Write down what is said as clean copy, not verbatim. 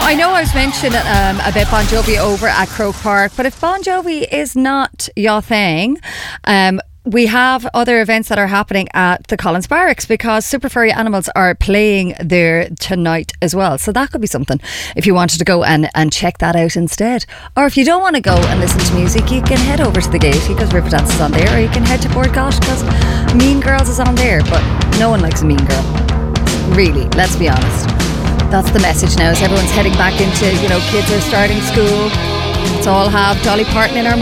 I know I was mentioning about Bon Jovi over at Croke Park, but if Bon Jovi is not your thing, we have other events that are happening at the Collins Barracks, because Super Furry Animals are playing there tonight as well. So that could be something if you wanted to go and check that out instead. Or if you don't want to go and listen to music, you can head over to the Gate because Riverdance is on there, or you can head to Port Gosh because Mean Girls is on there. But no one likes a mean girl, really, let's be honest. That's the message now, as everyone's heading back into, kids are starting school. Let's all have Dolly Parton in our